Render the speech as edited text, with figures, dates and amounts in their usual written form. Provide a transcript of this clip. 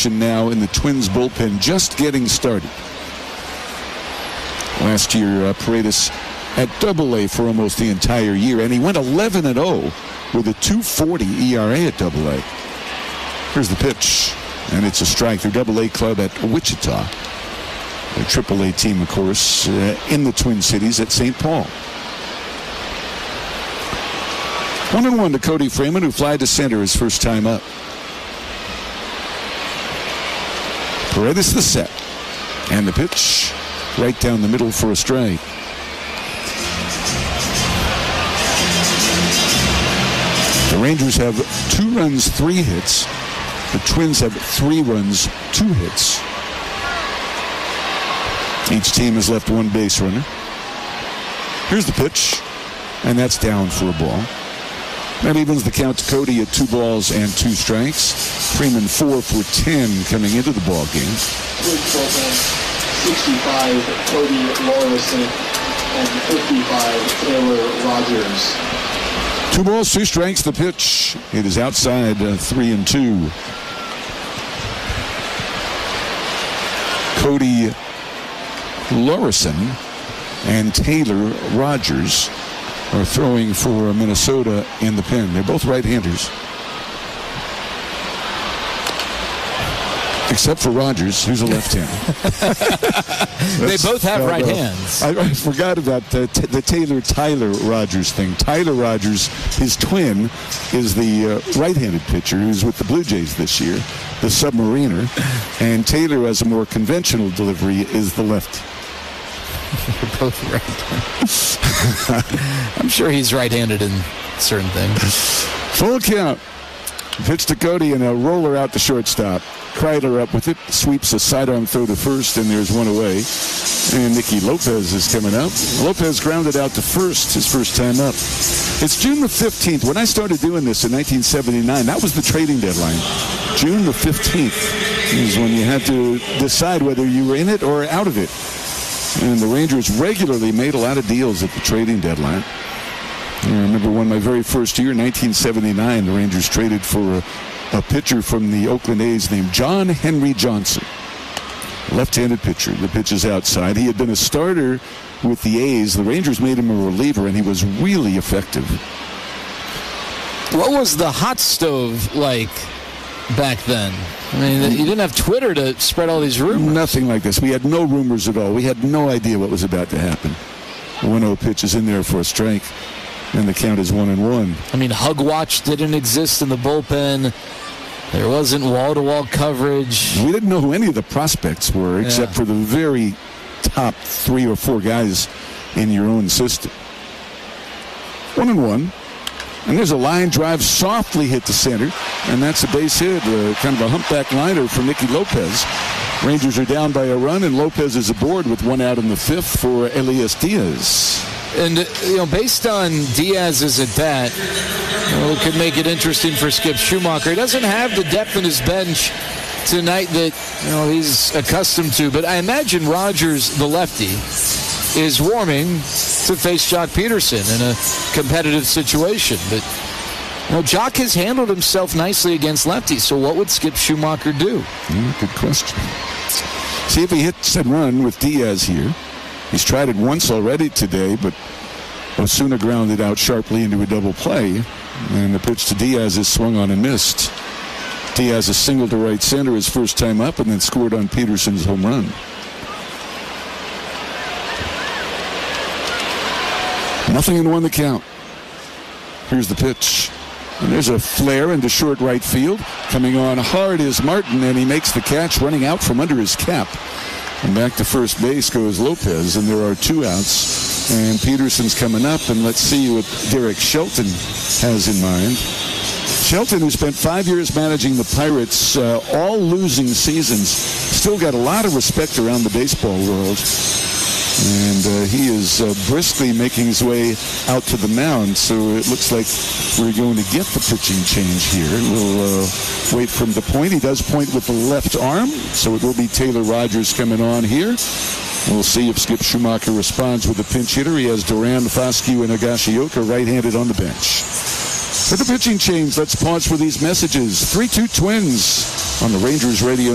rotation now in the Twins bullpen, just getting started. Last year, Paredes at Double-A for almost the entire year, and he went 11-0 with a 2.40 ERA at Double-A. Here's the pitch, and it's a strike. Their Double-A club at Wichita. Their Triple-A team, of course, in the Twin Cities at St. Paul. 1-1 to Cody Freeman, who flied to center his first time up. Paredes the set, and the pitch right down the middle for a strike. The Rangers have 2 runs, 3 hits. The Twins have 3 runs, 2 hits. Each team has left 1 base runner. Here's the pitch, and that's down for a ball. That evens the count to Cody at 2 balls and 2 strikes. Freeman 4 for 10 coming into the ball game. 65, Cody Lorison, and 55, Taylor Rogers. 2 balls, 2 strikes. The pitch. It is outside 3-2. Cody Lorison and Taylor Rogers are throwing for Minnesota in the pen. They're both right-handers. Except for Rogers, who's a left-hander. They both have right hands. I forgot about the Tyler Rogers thing. Tyler Rogers, his twin, is the right-handed pitcher who's with the Blue Jays this year, the Submariner. And Taylor, as a more conventional delivery, is the lefty. They're both right. I'm sure he's right-handed in certain things. Full count. Pitch to Cody and a roller out to shortstop. Kreidler up with it, sweeps a sidearm throw to first, and there's 1 away. And Nicky Lopez is coming up. Lopez grounded out to first his first time up. It's June the 15th. When I started doing this in 1979, that was the trading deadline. June the 15th is when you had to decide whether you were in it or out of it. And the Rangers regularly made a lot of deals at the trading deadline. I remember when my very first year, 1979, the Rangers traded for a pitcher from the Oakland A's named John Henry Johnson. Left-handed pitcher. The pitch is outside. He had been a starter with the A's. The Rangers made him a reliever, and he was really effective. What was the hot stove like back then? I mean, you didn't have Twitter to spread all these rumors. Nothing like this. We had no rumors at all. We had no idea what was about to happen. The 1-0 pitch is in there for a strike, and the count is 1-1. I mean, Hug Watch didn't exist in the bullpen. There wasn't wall-to-wall coverage. We didn't know who any of the prospects were, except for the very top 3 or 4 guys in your own system. 1-1. And there's a line drive softly hit to center, and that's a base hit, kind of a humpback liner for Nicky Lopez. Rangers are down by a run, and Lopez is aboard with 1 out in the 5th for Elias Diaz. And, based on Diaz's at-bat, it could make it interesting for Skip Schumacher. He doesn't have the depth in his bench tonight that, he's accustomed to. But I imagine Rogers, the lefty, is warming to face Jock Peterson in a competitive situation. But, Jock has handled himself nicely against lefties. So what would Skip Schumacher do? Good question. See if he hits and run with Diaz here. He's tried it once already today, but Osuna grounded out sharply into a double play, and the pitch to Diaz is swung on and missed. Diaz is single to right center his first time up, and then scored on Peterson's home run. Nothing in 1 the count. Here's the pitch. And there's a flare into short right field. Coming on hard is Martin, and he makes the catch running out from under his cap. And back to first base goes Lopez, and there are 2 outs. And Peterson's coming up, and let's see what Derek Shelton has in mind. Shelton, who spent 5 years managing the Pirates, all losing seasons, still got a lot of respect around the baseball world. And he is briskly making his way out to the mound, so it looks like we're going to get the pitching change here. We'll wait for him to point. He does point with the left arm, so it will be Taylor Rogers coming on here. We'll see if Skip Schumacher responds with a pinch hitter. He has Duran, Foscue, and Higashioka right-handed on the bench. For the pitching change, let's pause for these messages. 3-2 Twins on the Rangers Radio